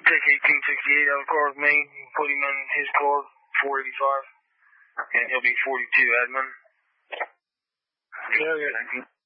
take 1868 out of the car with me, put him in his car, 485, and he'll be 42 admin. Okay.